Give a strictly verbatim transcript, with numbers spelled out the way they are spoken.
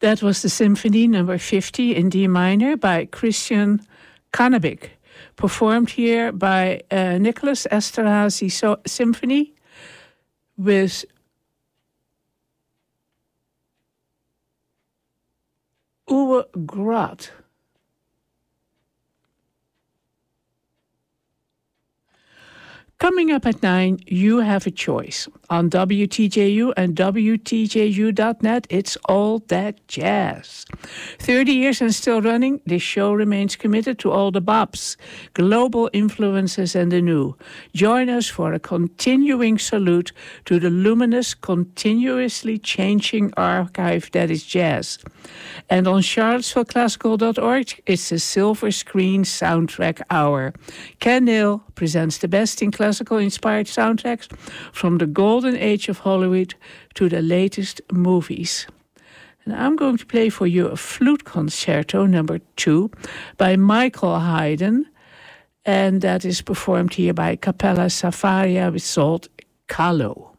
That was the Symphony number fifty in D minor by Christian Kanabik, performed here by uh, Nicholas Esterhazy so- Symphony with Uwe Grad. Coming up at nine, You Have a Choice. On W T J U and W T J U dot net, it's all that jazz. thirty years and still running, this show remains committed to all the bops, global influences and the new. Join us for a continuing salute to the luminous, continuously changing archive that is jazz. And on charlottesville classical dot org, it's the Silver Screen Soundtrack Hour. Ken Neal presents the best in classical-inspired soundtracks from the golden age of Hollywood to the latest movies. And I'm going to play for you a flute concerto number two by Michael Haydn, and that is performed here by Capella Savaria with Salt Kahlo.